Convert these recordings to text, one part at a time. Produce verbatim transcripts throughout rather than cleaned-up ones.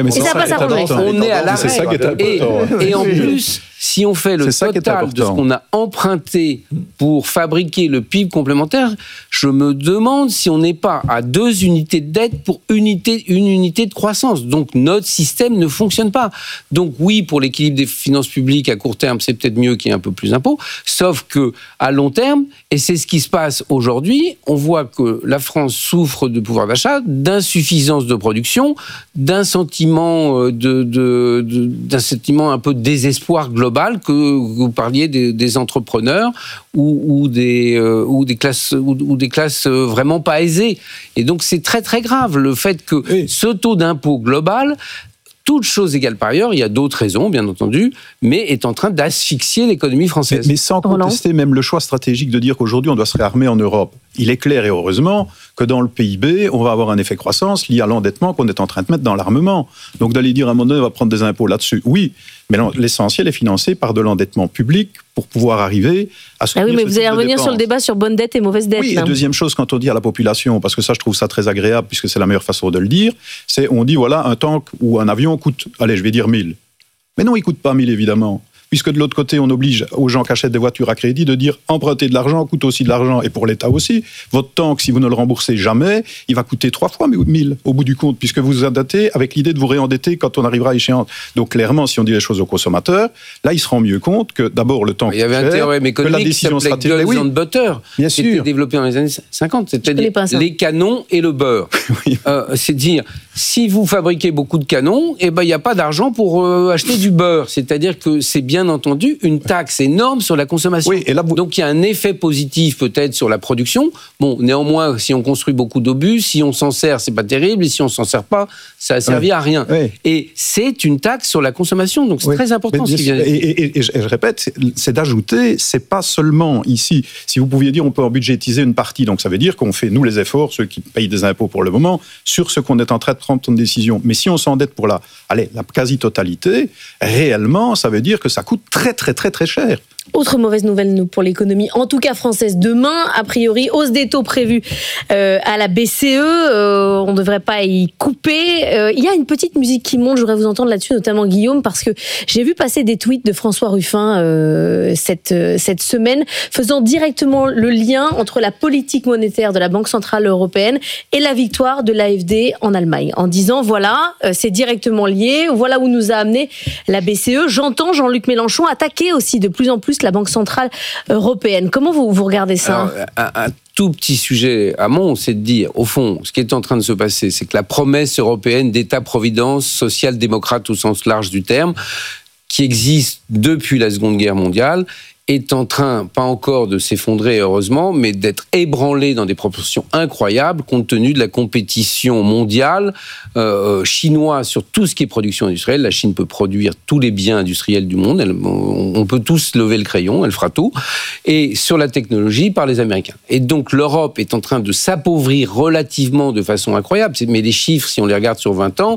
Ouais, mais et ça va pas s'arranger. On est à l'arrêt. C'est ça qui est important. Et, et en plus, si on fait le total de ce qu'on a emprunté pour fabriquer le P I B complémentaire, je me demande si on n'est pas à deux unités de dette pour unité, une unité de croissance. Donc notre système ne fonctionne pas. Donc oui, pour l'équilibre des finances publiques à court terme, c'est peut-être mieux qu'il y ait un peu plus d'impôts, sauf qu'à long terme, et c'est ce qui se passe aujourd'hui, on voit que la France souffre de pouvoir d'achat, d'insuffisance de production, d'un sentiment, de, de, de, d'un sentiment un peu de désespoir global, que vous parliez des, des entrepreneurs ou, ou, des, euh, ou, des classes, ou, ou des classes vraiment pas aisées. Et donc c'est très très grave le fait que oui. ce taux d'impôt global, toutes choses égales par ailleurs, il y a d'autres raisons, bien entendu, mais est en train d'asphyxier l'économie française. Mais, mais sans contester Roland. Même le choix stratégique de dire qu'aujourd'hui, on doit se réarmer en Europe. Il est clair, et heureusement, que dans le P I B, on va avoir un effet croissance lié à l'endettement qu'on est en train de mettre dans l'armement. Donc d'aller dire à un moment donné, on va prendre des impôts là-dessus, oui, mais l'essentiel est financé par de l'endettement public pour pouvoir arriver à ce ah oui, mais vous allez revenir sur le débat sur bonne dette et mauvaise dette. Oui, là. Et deuxième chose, quand on dit à la population, parce que ça, je trouve ça très agréable, puisque c'est la meilleure façon de le dire, c'est on dit, voilà, un tank ou un avion coûte, allez, je vais dire mille. Mais non, il ne coûte pas mille, évidemment. Puisque de l'autre côté, on oblige aux gens qui achètent des voitures à crédit de dire emprunter de l'argent coûte aussi de l'argent, et pour l'État aussi. Votre tank, si vous ne le remboursez jamais, il va coûter trois fois mille au bout du compte, puisque vous vous endettez avec l'idée de vous réendetter quand on arrivera à échéance. Donc clairement, si on dit les choses aux consommateurs, là, ils se rendent mieux compte que d'abord le tank. Il y avait un théorème économique qui s'appelait Guns and Butter, qui était développé dans les années cinquante, c'est-à-dire les canons et le beurre. oui. euh, c'est dire, si vous fabriquez beaucoup de canons, eh ben, il n'y a pas d'argent pour euh, acheter du beurre. C'est-à-dire que c'est bien entendu une taxe énorme sur la consommation. Oui, et là, vous... Donc il y a un effet positif peut-être sur la production. Bon, néanmoins, si on construit beaucoup d'obus, si on s'en sert, c'est pas terrible, et si on s'en sert pas, ça a servi oui. à rien. Oui. Et c'est une taxe sur la consommation, donc c'est oui. très important. Mais, ce qui vient et, et, et, et je répète, c'est, c'est d'ajouter, c'est pas seulement ici. Si vous pouviez dire, on peut en budgétiser une partie, donc ça veut dire qu'on fait nous les efforts, ceux qui payent des impôts pour le moment, sur ce qu'on est en train de prendre comme décision. Mais si on s'endette pour la, allez, la quasi-totalité, réellement, ça veut dire que ça coûte très très très très cher. Autre mauvaise nouvelle pour l'économie, en tout cas française, demain, a priori, hausse des taux prévue euh, à la B C E, euh, on ne devrait pas y couper. Euh, il y a une petite musique qui monte, je voudrais vous entendre là-dessus, notamment Guillaume, parce que j'ai vu passer des tweets de François Ruffin euh, cette, euh, cette semaine, faisant directement le lien entre la politique monétaire de la Banque Centrale Européenne et la victoire de l'A F D en Allemagne, en disant, voilà, euh, c'est directement lié, voilà où nous a amené la B C E. J'entends Jean-Luc Mélenchon attaquer aussi de plus en plus la Banque Centrale Européenne. Comment vous, vous regardez ça ? Alors, un, un tout petit sujet à mon, c'est de dire, au fond, ce qui est en train de se passer, c'est que la promesse européenne d'État-providence social-démocrate au sens large du terme, qui existe depuis la Seconde Guerre mondiale, est en train, pas encore de s'effondrer heureusement, mais d'être ébranlé dans des proportions incroyables compte tenu de la compétition mondiale euh, chinoise sur tout ce qui est production industrielle. La Chine peut produire tous les biens industriels du monde, elle, on, on peut tous lever le crayon, elle fera tout, et sur la technologie par les Américains. Et donc l'Europe est en train de s'appauvrir relativement de façon incroyable, mais les chiffres, si on les regarde sur vingt ans,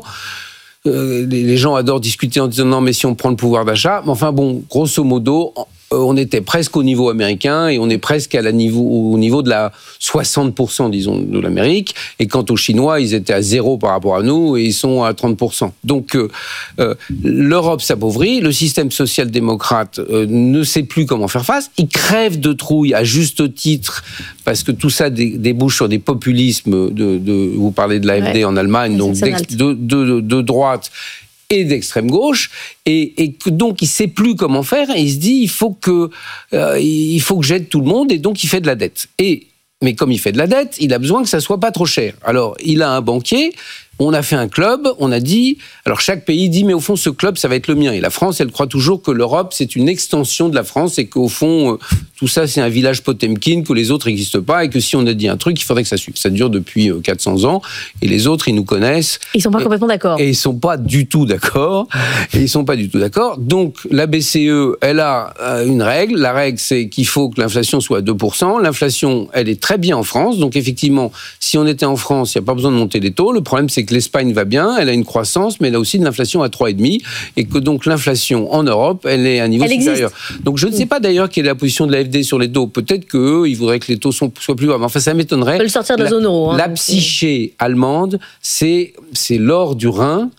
euh, les gens adorent discuter en disant non mais si on prend le pouvoir d'achat, mais enfin bon, grosso modo, on était presque au niveau américain et on est presque à la niveau, au niveau de la soixante pour cent, disons, de l'Amérique. Et quant aux Chinois, ils étaient à zéro par rapport à nous et ils sont à trente pour cent. Donc, euh, euh, l'Europe s'appauvrit, le système social-démocrate euh, ne sait plus comment faire face. Il crève de trouille à juste titre parce que tout ça dé- débouche sur des populismes. De, de, vous parlez de l'A F D ouais. en Allemagne, ouais, donc de, de, de droite et d'extrême gauche, et, et que donc il ne sait plus comment faire, et il se dit il faut que, euh, il faut que j'aide tout le monde, et donc il fait de la dette. Et, mais comme il fait de la dette, il a besoin que ça ne soit pas trop cher. Alors, il a un banquier, on a fait un club, on a dit... Alors, chaque pays dit, mais au fond, ce club, ça va être le mien. Et la France, elle croit toujours que l'Europe, c'est une extension de la France, et qu'au fond, euh, tout ça, c'est un village Potemkin, que les autres n'existent pas, et que si on a dit un truc, il faudrait que ça suive. Ça dure depuis euh, quatre cents ans, et les autres, ils nous connaissent. Ils ne sont pas et, complètement d'accord. Et ils ne sont pas du tout d'accord. Et ils ne sont pas du tout d'accord. Donc, la B C E, elle a euh, une règle. La règle, c'est qu'il faut que l'inflation soit à deux pour cent. L'inflation, elle est très bien en France. Donc, effectivement, si on était en France, il n'y a pas besoin de monter les taux. Le problème, c'est que l'Espagne va bien, elle a une croissance, mais elle a aussi de l'inflation à trois virgule cinq, et que donc l'inflation en Europe, elle est à un niveau elle supérieur. Existe. Donc je ne sais pas d'ailleurs quelle est la position de l'A F D sur les taux. Peut-être qu'eux, ils voudraient que les taux soient plus bas. Mais enfin, ça m'étonnerait. On peut le sortir de la, la zone euro. Hein, la psyché allemande, c'est, c'est l'or du Rhin,